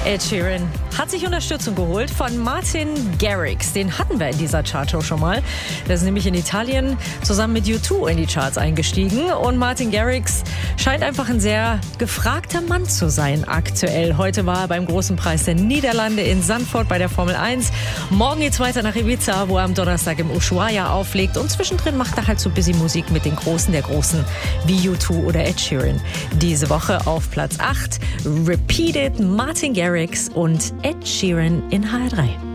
Ed Sheeran hat sich Unterstützung geholt von Martin Garrix. Den hatten wir in dieser Chartshow schon mal. Der ist nämlich in Italien zusammen mit U2 in die Charts eingestiegen. Und Martin Garrix scheint einfach ein sehr gefragter Mann zu sein aktuell. Heute war er beim großen Preis der Niederlande in Zandvoort bei der Formel 1. Morgen geht's weiter nach Ibiza, wo er am Donnerstag im Ushuaia auflegt. Und zwischendrin macht er halt so busy Musik mit den Großen der Großen wie U2 oder Ed Sheeran. Diese Woche auf Platz 8 Repeated, Martin Garrix und Ed Sheeran in HR3.